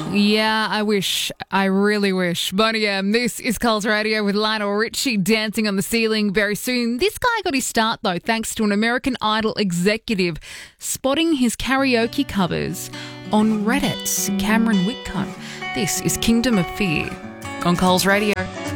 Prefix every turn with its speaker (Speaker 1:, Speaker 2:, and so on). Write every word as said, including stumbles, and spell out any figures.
Speaker 1: Yeah, I wish. I really wish. But yeah, this is Coles Radio with Lionel Richie dancing on the ceiling very soon. This guy got his start, though, thanks to an American Idol executive spotting his karaoke covers on Reddit. Cameron Whitcomb. This is Kingdom of Fear on Coles Radio.